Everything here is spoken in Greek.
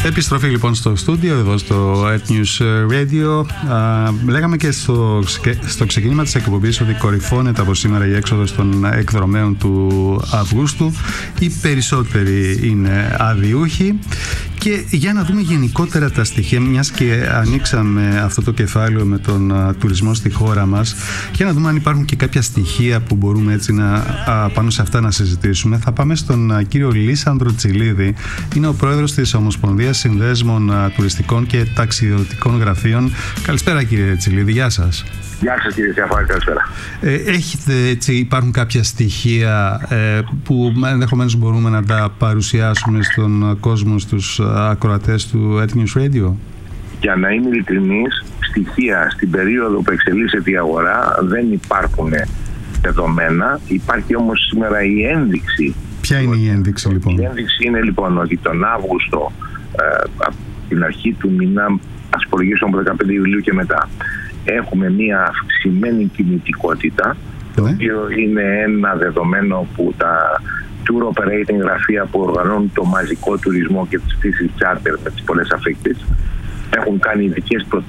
Επιστροφή λοιπόν στο στούντιο, εδώ στο Earth News Radio. Λέγαμε και στο ξεκίνημα της εκπομπής ότι κορυφώνεται από σήμερα η έξοδος των εκδρομέων του Αυγούστου. Οι περισσότεροι είναι αδιούχοι. Και για να δούμε γενικότερα τα στοιχεία, μιας και ανοίξαμε αυτό το κεφάλαιο με τον τουρισμό στη χώρα μας, για να δούμε αν υπάρχουν και κάποια στοιχεία που μπορούμε έτσι πάνω σε αυτά να συζητήσουμε. Θα πάμε στον κύριο Λίσανδρο Τσιλίδη. Είναι ο πρόεδρος της Ομοσπονδίας Συνδέσμων Τουριστικών και Ταξιδιωτικών Γραφείων. Καλησπέρα κύριε Τσιλίδη, γεια σας. Γεια σας κύριε Σιαφάρη, καλησπέρα. Υπάρχουν κάποια στοιχεία που ενδεχομένως μπορούμε να τα παρουσιάσουμε στον κόσμο, στους ακροατές του Earth News Radio? Για να είμαι ειλικρινής, στοιχεία στην περίοδο που εξελίσσεται η αγορά δεν υπάρχουν δεδομένα. Υπάρχει όμως σήμερα η ένδειξη. Ποια είναι η ένδειξη λοιπόν? Η ένδειξη είναι λοιπόν ότι τον Αύγουστο, από την αρχή του μήνα, ας υπολογίσουμε από 15 Ιουλίου και μετά, έχουμε μια αυξημένη κινητικότητα, το οποίο είναι ένα δεδομένο που τα tour operating γραφεία που οργανώνουν το μαζικό τουρισμό και τις πτήσεις charter με τις πολλές αφήκτες έχουν κάνει ειδικές